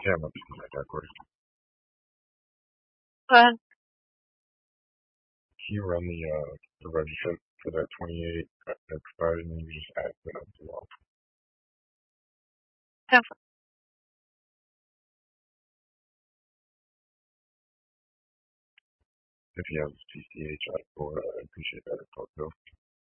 Yeah, I'm up to that backward. Uh, Can you run the register for that 28 expired and then you just add it up to all? yeah. If you have CCH, I appreciate that info too.